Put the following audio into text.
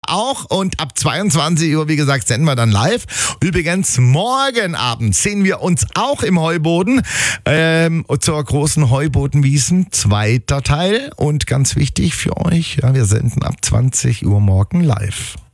auch. Und ab 22 Uhr, wie gesagt, senden wir dann live. Übrigens, morgen Abend sehen wir uns auch im Heuboden zur großen Heubodenwiesen, zweiter Teil. Und ganz wichtig für euch, ja, wir senden ab 20 Uhr morgen live.